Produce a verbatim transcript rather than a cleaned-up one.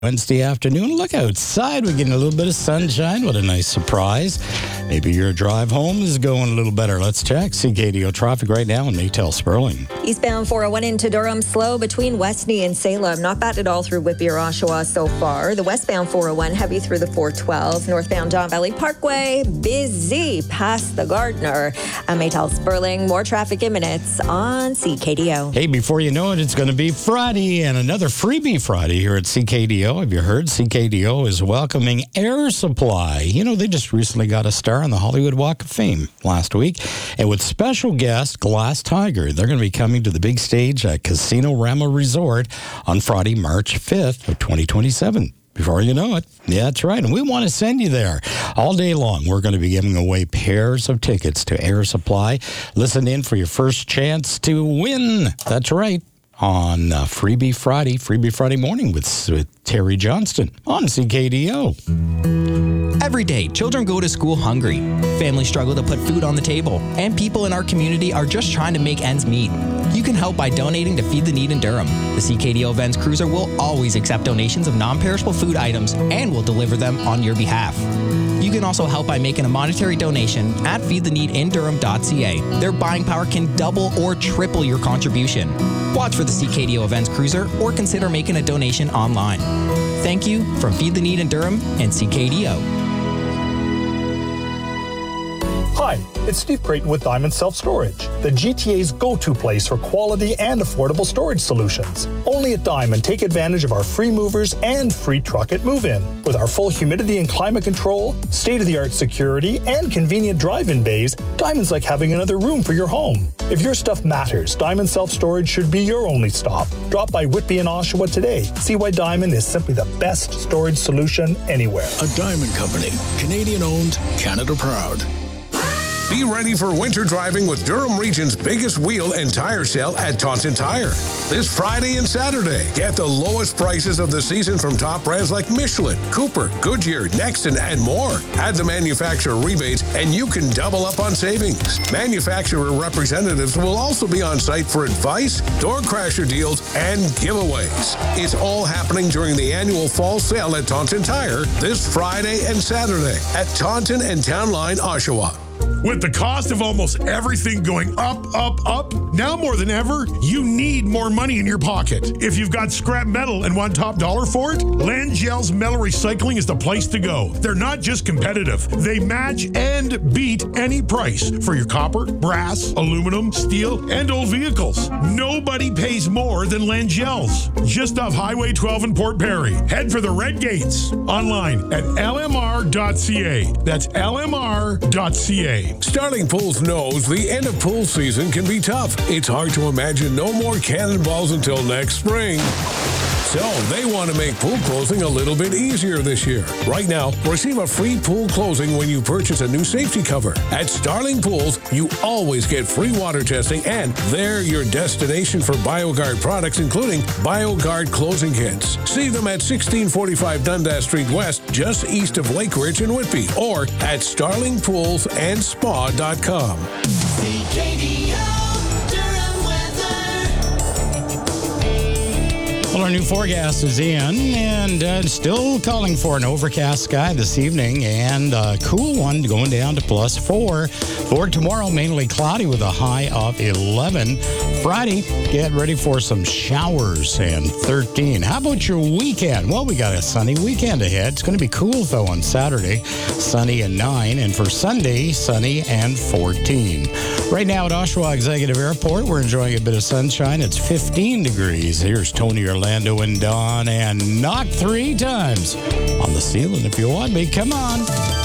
Wednesday afternoon. Look outside. We're getting a little bit of sunshine. What a nice surprise. Maybe your drive home is going a little better. Let's check C K D O traffic right now in Maytel Sperling. Eastbound four oh one into Durham, slow between Westney and Salem. Not bad at all through Whitby or Oshawa so far. The westbound four oh one, heavy through the four twelve. Northbound Don Valley Parkway, busy past the Gardner. At Maytel Sperling, more traffic in minutes on C K D O. Hey, before you know it, it's going to be Friday and another freebie Friday here at C K D O. Have you heard? C K D O is welcoming Air Supply. You know, they just recently got a star on the Hollywood Walk of Fame last week. And with special guest Glass Tiger, they're going to be coming to the big stage at Casino Rama Resort on Friday, March fifth of twenty twenty-seven. Before you know it. Yeah, that's right. And we want to send you there. All day long, we're going to be giving away pairs of tickets to Air Supply. Listen in for your first chance to win. That's right. On uh, Freebie Friday, Freebie Friday morning with, with Terry Johnston on C K D O. Every day, children go to school hungry. Families struggle to put food on the table. And people in our community are just trying to make ends meet. You can help by donating to Feed the Need in Durham. The C K D O Events Cruiser will always accept donations of non-perishable food items and will deliver them on your behalf. You can also help by making a monetary donation at feed the need in durham dot c a. Their buying power can double or triple your contribution. Watch for the C K D O Events Cruiser or consider making a donation online. Thank you from Feed the Need in Durham and C K D O. Hi, it's Steve Creighton with Diamond Self Storage, the G T A's go-to place for quality and affordable storage solutions. Only at Diamond, take advantage of our free movers and free truck at move-in. With our full humidity and climate control, state-of-the-art security, and convenient drive-in bays, Diamond's like having another room for your home. If your stuff matters, Diamond Self Storage should be your only stop. Drop by Whitby and Oshawa today. See why Diamond is simply the best storage solution anywhere. A Diamond Company, Canadian-owned, Canada proud. Be ready for winter driving with Durham Region's biggest wheel and tire sale at Taunton Tire. This Friday and Saturday, get the lowest prices of the season from top brands like Michelin, Cooper, Goodyear, Nexton, and more. Add the manufacturer rebates and you can double up on savings. Manufacturer representatives will also be on site for advice, door crasher deals, and giveaways. It's all happening during the annual fall sale at Taunton Tire this Friday and Saturday at Taunton and Town Line, Oshawa. With the cost of almost everything going up, up, up, now more than ever, you need more money in your pocket. If you've got scrap metal and want top dollar for it, Langell's Metal Recycling is the place to go. They're not just competitive. They match and beat any price for your copper, brass, aluminum, steel, and old vehicles. Nobody pays more than Langell's. Just off Highway twelve in Port Perry. Head for the Red Gates. Online at L M R dot C A. That's L M R dot C A. Starling Pools knows the end of pool season can be tough. It's hard to imagine no more cannonballs until next spring. So they want to make pool closing a little bit easier this year. Right now, receive a free pool closing when you purchase a new safety cover. At Starling Pools, you always get free water testing, and they're your destination for BioGuard products, including BioGuard closing kits. See them at sixteen forty-five Dundas Street West, just east of Lake Ridge in Whitby, or at starling pools and spa dot com. C K D O. Well, our new forecast is in, and uh, still calling for an overcast sky this evening, and a cool one going down to plus four. For tomorrow, mainly cloudy with a high of eleven. Friday, get ready for some showers and thirteen. How about your weekend? Well, we got a sunny weekend ahead. It's going to be cool, though, on Saturday, sunny and nine, and for Sunday, sunny and fourteen. Right now at Oshawa Executive Airport, we're enjoying a bit of sunshine. It's fifteen degrees. Here's Tony Orlando and Don, and knock three times on the ceiling if you want me. Come on.